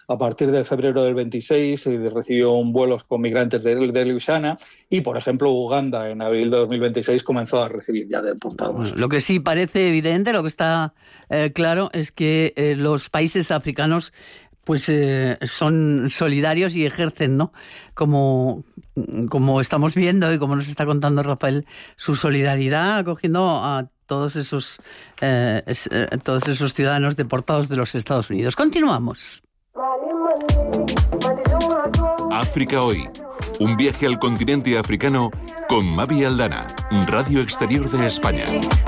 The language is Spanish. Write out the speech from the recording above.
a partir de febrero del 26 recibió un vuelo con migrantes de Luisiana y, por ejemplo, Uganda en abril de 2026 comenzó a recibir ya deportados. Bueno, lo que sí parece evidente, lo que está claro es que los países africanos pues son solidarios y ejercen, ¿no? Como estamos viendo y como nos está contando Rafael, su solidaridad acogiendo a todos esos ciudadanos deportados de los Estados Unidos. Continuamos. África Hoy. Un viaje al continente africano con Mavi Aldana, Radio Exterior de España.